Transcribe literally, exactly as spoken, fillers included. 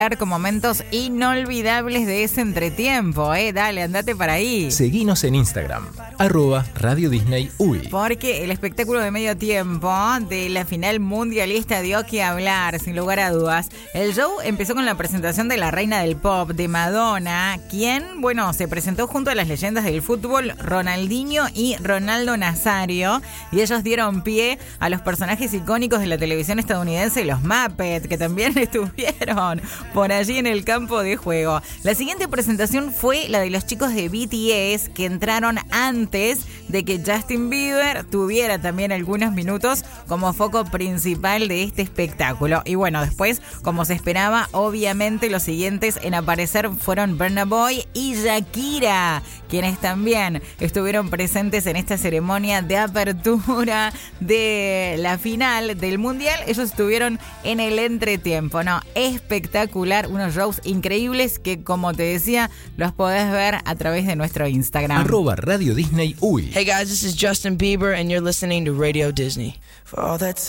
con momentos inolvidables de ese entretiempo, eh. Dale, andate para ahí. Seguinos en Instagram, arroba Radio Disney U Y. Porque el espectáculo de medio tiempo de la final mundialista dio que hablar, sin lugar a dudas. El show empezó con la presentación de la reina del pop, de Madonna, quien, bueno, se presentó junto a las leyendas del fútbol, Ronaldinho y Ronaldo Nazario, y ellos dieron pie a los personajes icónicos de la televisión estadounidense, los Muppets, que también estuvieron por allí en el campo de juego. La siguiente presentación fue la de los chicos de B T S, que entraron antes de que Justin Bieber tuviera también algunos minutos como foco principal de este espectáculo. Y bueno, después, como se esperaba, obviamente los siguientes en aparecer fueron Burna Boy y Shakira, quienes también estuvieron presentes en esta ceremonia de apertura de la final del Mundial. Ellos estuvieron en el entretiempo, ¿no? Espectacular, unos shows increíbles que, como te decía, los podés ver a través de nuestro Instagram. Arroba Radio Disney U Y. Hey guys, this is Justin Bieber and you're listening to Radio Disney. For all that